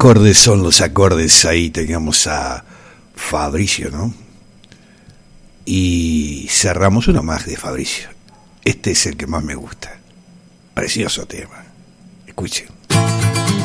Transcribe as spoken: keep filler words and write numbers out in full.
acordes son los acordes. Ahí teníamos a Fabricio, ¿no? Y cerramos uno más de Fabricio. Este es el que más me gusta. Precioso tema. Escuchen.